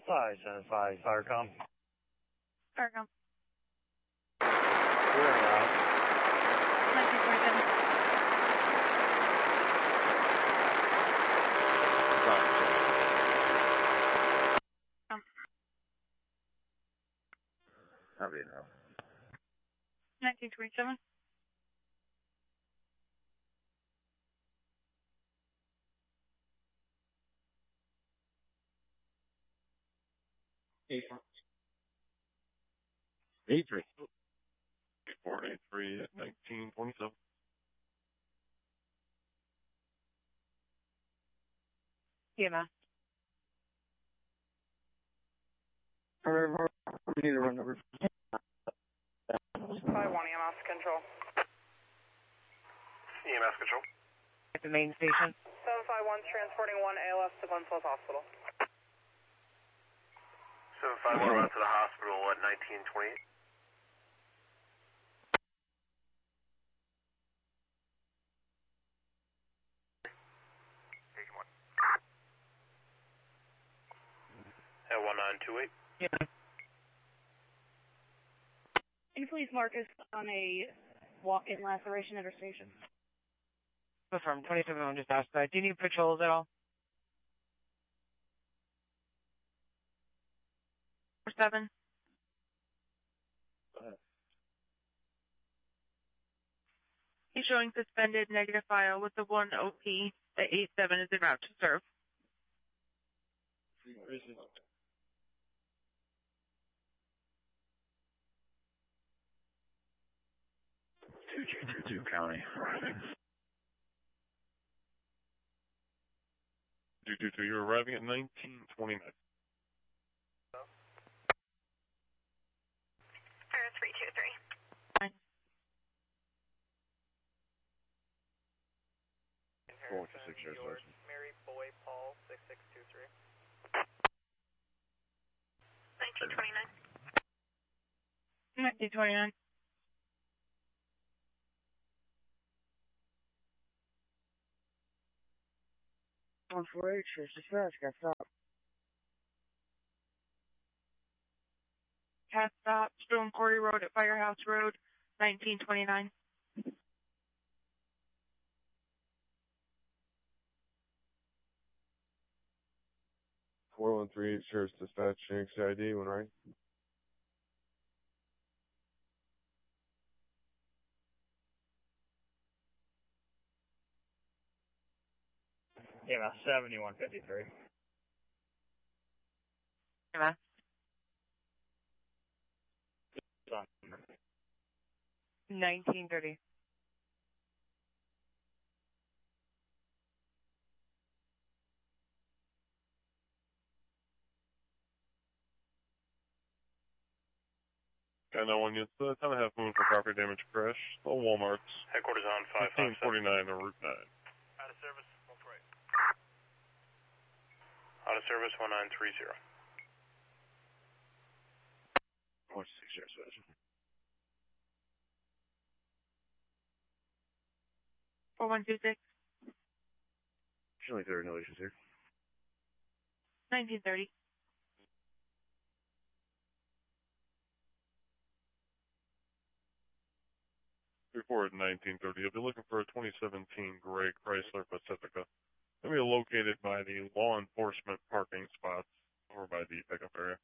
575, Firecom. Firecom. We're en route. 1947. How do you know? 1927. A3. 483 at 1927. EMS. We need to run number. 5-1 EMS control. EMS control. At the main station. 751's transporting 1 ALS to Glenn Falls Hospital. 751 route to the hospital at 1928. At 1928. Yeah. Can you please mark us on a walk-in laceration at our station? From 27 just outside. Do you need patrols at all? 7. He's showing suspended negative file with the 1 OP. The 87 is about to serve. Two County. 222, you're arriving at 1929. 323. Going to 6 years. Mary Boy Paul 6623. 1929. 1929. On 4H, there's dispatch, got stopped. Cat stop, Stone Quarry Road at Firehouse Road, 1929. .413 Sheriff's dispatching CID, when right? EMS 7153. EMS. Son. 1930. I know when it's 10.5 moon for property damage crash. The Walmart's. Headquarters on 557. 1549 on Route 9. Out of service, 148. Out of service, 1930. 6 years, Sergeant. 4126. Surely there are no issues here. 1930. Report 1930. You'll be looking for a 2017 gray Chrysler Pacifica. It'll be located by the law enforcement parking spots over by the pickup area.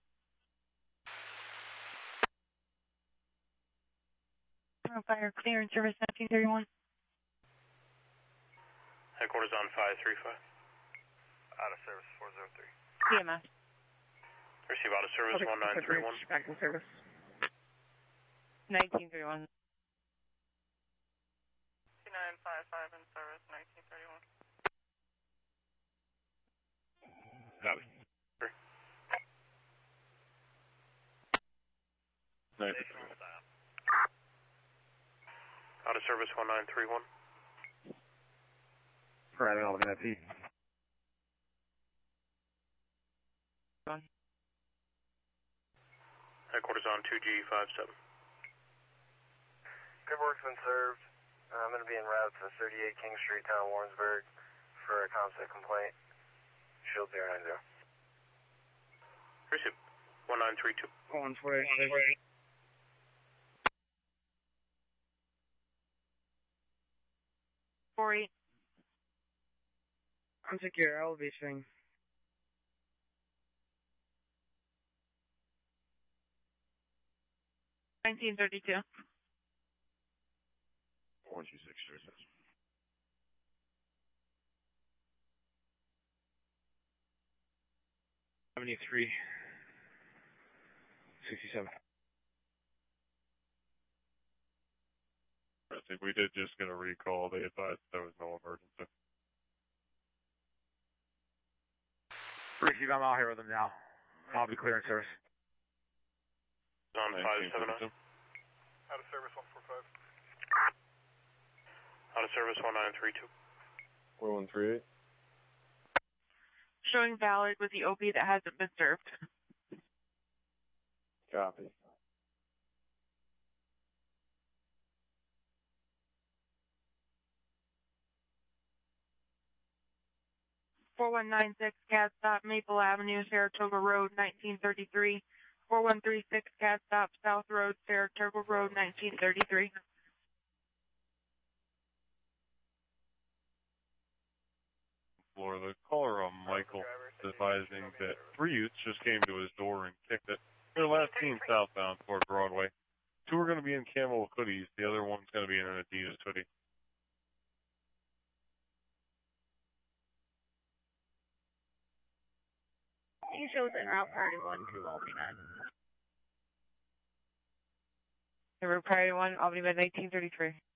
Fire clearance service 1931. Headquarters on 535. Out of service, 403. EMS. Receive out of service, 1931. Back in service. 1931. 2955 in service, 1931. Copy. Out of service, 1931. Arriving all within that feed. Headquarters on 2G57. Paperwork's been served. I'm going to be en route to 38 King Street, Town of Warrensburg, for a concept complaint. Shield 090. Receive. 1932. 148. 48. I'm secure. I will be swing. $19.32. 126, sir. Switch. 73. 67. I think we did just get a recall. They advised there was no emergency. Receive, I'm out here with them now. I'll be clearing service. On 579. 1932. Out of service 145. Out of service 1932. 4138. Showing valid with the OP that hasn't been served. Copy. $4196 CAD stop Maple Avenue, Saratoga Road, 1933. 4136 CAD stop South Road, Saratoga Road, 1933. The caller, Michael, is advising that 3 youths just came to his door and kicked it. They're last seen southbound toward Broadway. 2 are going to be in camo hoodies. The other one's going to be in an Adidas hoodie. He shows in Route Priority 1 to Albany Med. Route Priority 1, Albany Med, 1933.